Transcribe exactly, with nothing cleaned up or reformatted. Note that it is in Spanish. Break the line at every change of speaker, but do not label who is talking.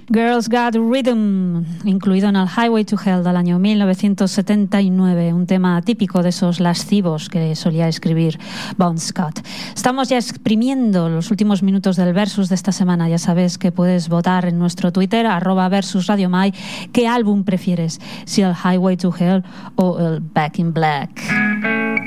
Girls Got Rhythm, incluido en el Highway to Hell del año mil novecientos setenta y nueve, un tema típico de esos lascivos que solía escribir Bon Scott. Estamos ya exprimiendo los últimos minutos del Versus de esta semana. Ya sabes que puedes votar en nuestro Twitter, arroba Versus Radio Mai, qué álbum prefieres, si el Highway to Hell o el Back in Black.